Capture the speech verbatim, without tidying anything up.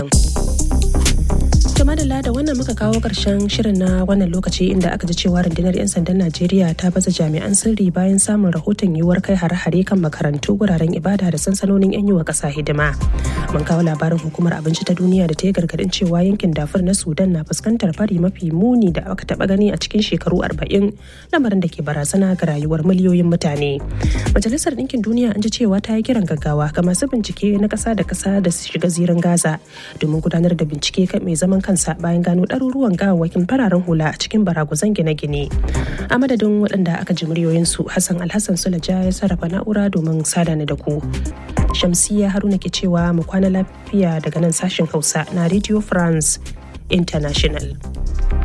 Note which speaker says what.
Speaker 1: Madalla da wannan muka kawo ƙarshen shirin na wannan lokaci inda aka ji cewa rundunar 'yan sandan Najeriya ta baza jami'an sirri bayan samun rahoton yiwuwar kai hare-hare kan makarantu, wuraren ibada da sansanonin 'yan yi wa ƙasa hidima. Mun kawo labarin hukumar abinci ta duniya da ta yi gargaɗin cewa yankin Darfur na Sudan na fuskantar fari mafi muni da aka taɓa gani a cikin shekaru arba'in, lamarin da ke barazana ga rayuwar miliyoyin mutane. Majalisar Ɗinkin Duniya an ji cewa ta yi kiran gaggawa ga masu bincike na ƙasa da ƙasa da su shiga zirin Gaza domin gudanar da bincike kan mai zaman kansa bayan gano ɗaruruwan gawawwakin fararen hula a cikin baraguzan gine-gine. A madadin waɗanda aka ji muryoyinsu, Hassan Alhassan Sulaja ya sarrafa na'ura domin sada ni da ku. Shamsiyya Haruna ke cewa mu kwana lafiya daga nan sashen Hausa na Radio France International.